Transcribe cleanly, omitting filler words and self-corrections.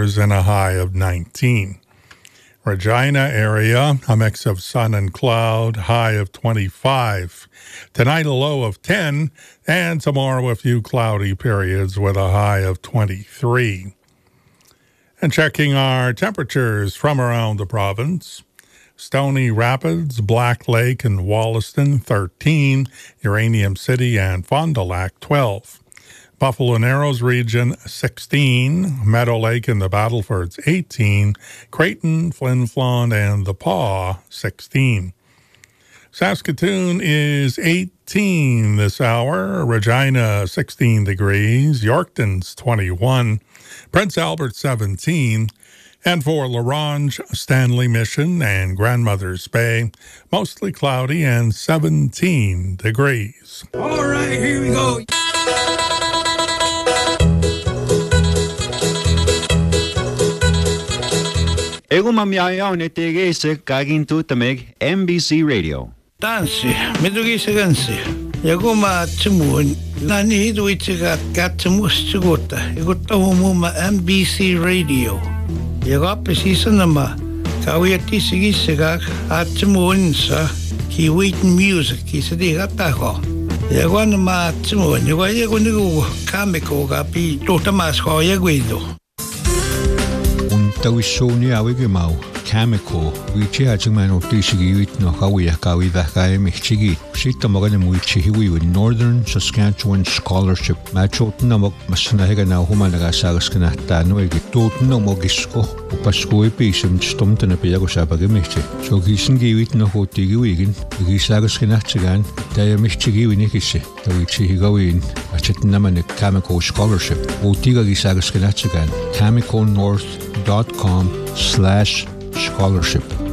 showers and a high of 19. Regina area, a mix of sun and cloud, high of 25. Tonight, a low of 10, and tomorrow, a few cloudy periods with a high of 23. And checking our temperatures from around the province. Stony Rapids, Black Lake, and Wollaston, 13. Uranium City and Fond du Lac, 12. Buffalo Narrows region, 16. Meadow Lake and the Battlefords, 18. Creighton, Flin Flon, and the Paw, 16. Saskatoon is 18 this hour. Regina, 16 degrees. Yorkton's 21. Prince Albert, 17. And for La Ronge, Stanley Mission, and Grandmother's Bay, mostly cloudy and 17 degrees. All right, here we go. Ego mamiayaw ni Tigese kagin tutamig MBC Radio. Dansi, medugise gansi. Yago ma tsumun. Nani hidu itiga gatsumus tsuguta. Iguta humuma MBC Radio. Yago apesisa nama. Kawiyati sigisega atsumun sa Kiwitan Music. Kisadi gatako. Yago nama tsumun. Yago nigu kamiko gapi totamas ko yaguido. Tawisoni awige mau chemical wichi hachman otishigi wit no kawiya kawida kaemchigi sita magane muichi hiwi with Northern Saskatchewan Scholarship machoten namok masna hega na humanaga sagaskana tano ege toten namok isko upasko episem stomten pejago sabage mechi so gisen gewit no hotigi wegen gisagaskana tsagan taya mechigi winikise tawichi higawin acheten namane chemical scholarship otiga gisagaskana tsagan chemicalnorth.com/scholarship